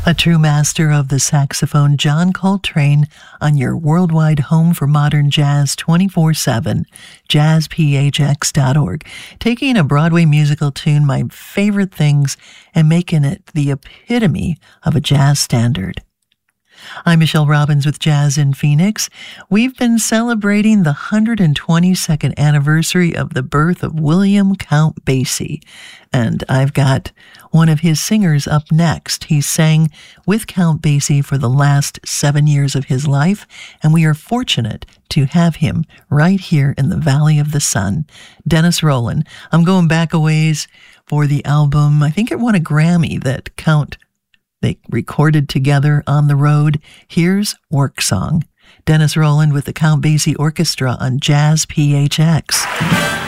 A true master of the saxophone, John Coltrane, on your worldwide home for modern jazz 24/7, jazzphx.org. Taking a Broadway musical tune, my favorite things, and making it the epitome of a jazz standard. I'm Michelle Robbins with Jazz in Phoenix. We've been celebrating the 122nd anniversary of the birth of William Count Basie, and I've got one of his singers up next. He sang with Count Basie for the last 7 years of his life, and we are fortunate to have him right here in the Valley of the Sun. Dennis Roland. I'm going back a ways for the album. I think it won a Grammy that they recorded together on the road. Here's Work Song. Dennis Roland with the Count Basie Orchestra on Jazz PHX.